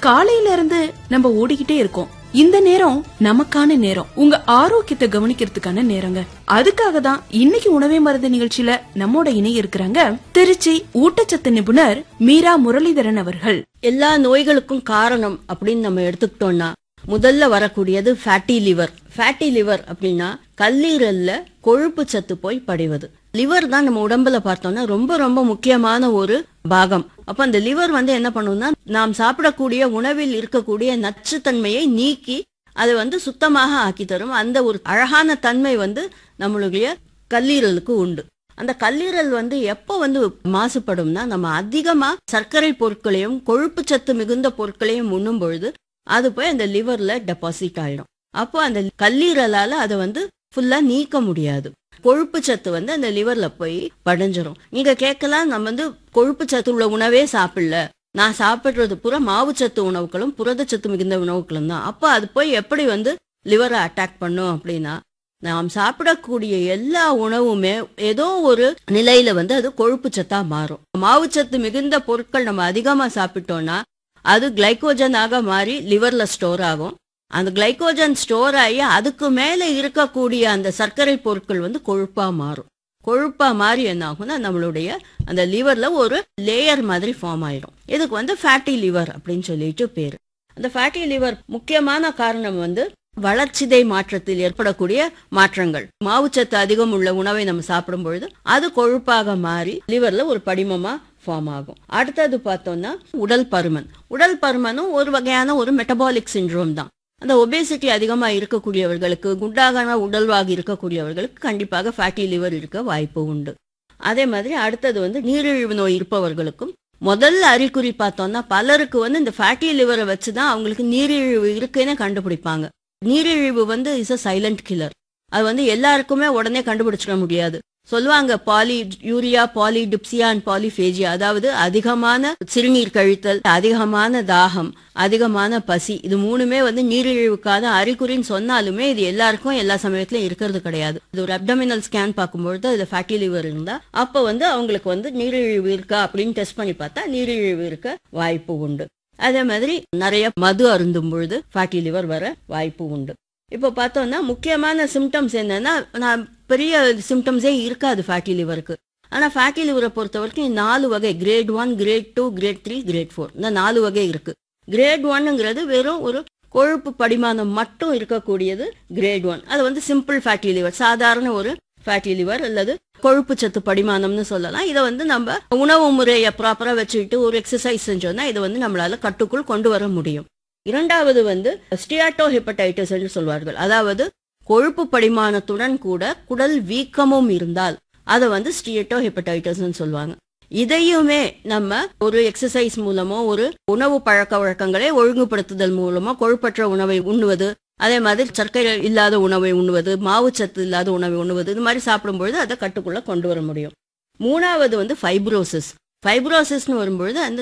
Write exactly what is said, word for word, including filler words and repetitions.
காலையில இருந்து நம்ம ஓடிக்கிட்டே இருக்கோம். இந்த நேரம் நமக்கான நேரம், உங்க ஆரோக்கியத்தை கவனிக்கிறதுக்கான நேரங்க. அதுக்காக தான் இன்னைக்கு உணவே மருந்து நிகழ்ச்சியில நம்மோட இணைய இருக்கிறாங்க திருச்சி ஊட்டச்சத்து நிபுணர் மீரா முரளிதரன் அவர்கள். எல்லா நோய்களுக்கும் காரணம் அப்படின்னு நம்ம எடுத்துக்கிட்டோம்னா முதல்ல வரக்கூடியது ஃபேட்டி லிவர். ஃபேட்டி லிவர் அப்படின்னா கல்லீரல்ல கொழுப்பு சத்து போய் படிவது. லிவர் தான் நம்ம உடம்புல பார்த்தோம்னா ரொம்ப ரொம்ப முக்கியமான ஒரு பாகம். அப்ப அந்த லிவர் வந்து என்ன பண்ணும்னா நாம் சாப்பிடக்கூடிய உணவில் இருக்கக்கூடிய நச்சுத்தன்மையை நீக்கி அதை வந்து சுத்தமாக ஆக்கி தரும். அந்த ஒரு அழகான தன்மை வந்து நம்மளுடைய கல்லீரலுக்கு உண்டு. அந்த கல்லீரல் வந்து எப்போ வந்து மாசுபடும்னா நம்ம அதிகமா சர்க்கரை பொருட்களையும் கொழுப்பு சத்து மிகுந்த பொருட்களையும் உண்ணும் பொழுது அது போய் அந்த லிவர்ல டெபாசிட் ஆயிடும். அப்போ அந்த கல்லீரலால அதை வந்து ஃபுல்லா நீக்க முடியாது. கொழுப்பு சத்து வந்து அந்த லிவர்ல போய் படிஞ்சிரும். நீங்க கேட்கலாம், நம்ம வந்து கொழுப்பு சத்து உள்ள உணவே சாப்பிடல, நான் சாப்பிடுறது பூரா மாவுச்சத்து உணவுகளும் புரதச்சத்து மிகுந்த உணவுகளும் தான். அப்போ அது போய் எப்படி வந்து லிவரை அட்டாக் பண்ணும் அப்படின்னா, நாம் சாப்பிடக்கூடிய எல்லா உணவுமே ஏதோ ஒரு நிலையில வந்து அது கொழுப்பு சத்தா மாறும். மாவுச்சத்து மிகுந்த பொருட்கள் நம்ம அதிகமா சாப்பிட்டோம்னா அது கிளைகோஜனாக மாறி லிவர்ல ஸ்டோர் ஆகும். அந்த கிளைகோஜன் ஸ்டோர் ஆகி அதுக்கு மேல இருக்கக்கூடிய அந்த சர்க்கரை பொருட்கள் வந்து கொழுப்பா மாறும். கொழுப்பா மாறி என்ன ஆகும்னா நம்மளுடைய அந்த லிவர்ல ஒரு லேயர் மாதிரி ஃபார்ம் ஆயிடும். இதுக்கு வந்து ஃபேட்டி லிவர் அப்படின்னு சொல்லிட்டு பேரு. அந்த ஃபேட்டி லிவர் முக்கியமான காரணம் வந்து வளர்ச்சிதை மாற்றத்தில் ஏற்படக்கூடிய மாற்றங்கள். மாவுச்சத்து அதிகம் உள்ள உணவை நம்ம சாப்பிடும் பொழுது அது கொழுப்பாக மாறி லிவர்ல ஒரு படிமமா ஃபார்ம் ஆகும். அடுத்தது பார்த்தோம்னா உடல் பருமன். உடல் பருமனும் ஒரு வகையான ஒரு மெட்டபாலிக் சிண்ட்ரோம் தான். அந்த ஒபேசிட்டி அதிகமா இருக்கக்கூடியவர்களுக்கு, குண்டாகான உடல்வாக இருக்கக்கூடியவர்களுக்கு கண்டிப்பாக ஃபேட்டி லிவர் இருக்க வாய்ப்பு உண்டு. அதே மாதிரி அடுத்தது வந்து நீரிழிவு நோய் இருப்பவர்களுக்கும் முதல் அறிகுறி பார்த்தோம்னா பலருக்கு வந்து இந்த ஃபேட்டி லிவரை வச்சுதான் அவங்களுக்கு நீரிழிவு இருக்குன்னு கண்டுபிடிப்பாங்க. நீரிழிவு வந்து இஸ் அ சைலண்ட் கில்லர். அது வந்து எல்லாருக்குமே உடனே கண்டுபிடிச்சிட முடியாது. சொல்லுவாங்க poly urea, polydipsia and polyphagia, அதாவது அதிகமான சிறுநீர் கழித்தல், அதிகமான தாகம், அதிகமான பசி, இது மூணுமே வந்து நீரிழிவுக்கான அறிகுறின்னு சொன்னாலுமே இது எல்லாருக்கும் எல்லா சமயத்திலும் இருக்கிறது கிடையாது. இது ஒரு அப்டமினல் ஸ்கேன் பார்க்கும்பொழுது இது ஃபேட்டி லிவர் இருந்தா அப்ப வந்து அவங்களுக்கு வந்து நீரிழிவு இருக்கா அப்படின்னு டெஸ்ட் பண்ணி பார்த்தா நீரிழிவு இருக்க வாய்ப்பு உண்டு. அதே மாதிரி நிறைய மது அருந்தும் பொழுது ஃபேட்டி லிவர் வர வாய்ப்பு உண்டு. இப்போ பார்த்தோம்னா முக்கியமான சிம்டம்ஸ் என்னன்னா, நான் பெரிய சிம்டம்ஸே இருக்காது ஃபேட்டி லிவருக்கு. ஆனால் ஃபேட்டி லிவரை பொறுத்த வரைக்கும் நாலு வகை, grade one, great two, grade three, grade four, இந்த நாலு வகை இருக்கு. கிரேட் ஒன்னுங்கிறது வெறும் ஒரு கொழுப்பு படிமானம் மட்டும் இருக்கக்கூடியது கிரேட் ஒன். அது வந்து சிம்பிள் ஃபேட்டி லிவர், சாதாரண ஒரு ஃபேட்டி லிவர் அல்லது கொழுப்பு சத்து படிமானம்னு சொல்லலாம். இதை வந்து நம்ம உணவு முறையை ப்ராப்பரா வச்சுக்கிட்டு ஒரு எக்ஸசைஸ் செஞ்சோம்னா இதை வந்து நம்மளால கட்டுக்குள் கொண்டு வர முடியும். இரண்டாவது வந்து ஸ்டியாட்டோ ஹெப்படைட்டிஸ் என்று சொல்வார்கள். அதாவது கொழுப்பு படிமானத்துடன் கூட குடல் வீக்கமும் இருந்தால் அதை வந்து ஸ்டியாட்டோ ஹெப்படைட்டிஸ் சொல்லுவாங்க. இதையுமே நம்ம ஒரு எக்ஸசைஸ் மூலமோ ஒரு உணவு பழக்க வழக்கங்களை ஒழுங்குபடுத்துதல் மூலமோ கொழுப்பற்ற உணவை உண்ணுவது, அதே மாதிரி சர்க்கரை இல்லாத உணவை உண்ணுவது, மாவுச்சத்து இல்லாத உணவை உண்ணுவது, இது மாதிரி சாப்பிடும்பொழுது அதை கட்டுக்குள்ள கொண்டு வர முடியும். மூணாவது வந்து ஃபைப்ரோசிஸ். ஃபைப்ரோசிஸ்னு வரும்பொழுது அந்த